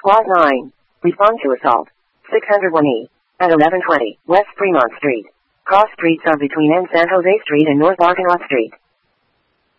Clause 9. Respond to assault. 601E. At 1120 West Fremont Street. Cross streets are between N. San Jose Street and North Argonaut Street.